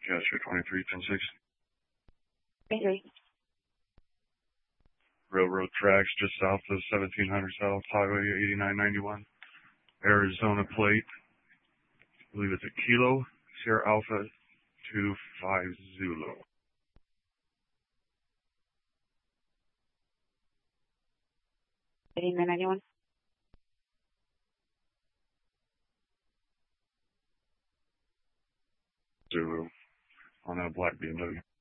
Yes, you're 2310-6. Okay. Railroad tracks just south of 1700 South Highway 8991. Arizona plate. I believe it's a Kilo Sierra Alpha 25 Zulu. $89.91. Zulu on a black BMW.